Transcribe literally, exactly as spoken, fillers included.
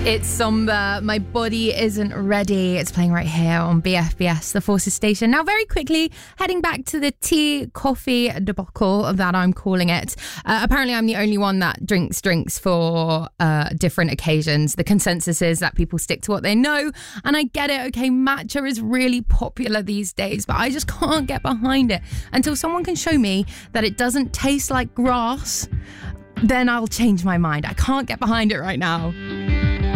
It's somber. My body isn't ready. It's playing right here on B F B S, the Forces station. Now, very quickly, heading back to the tea, coffee debacle that I'm calling it. Uh, apparently, I'm the only one that drinks drinks for uh, different occasions. The consensus is that people stick to what they know. And I get it. Okay, matcha is really popular these days, but I just can't get behind it until someone can show me that it doesn't taste like grass. Then I'll change my mind. I can't get behind it right now.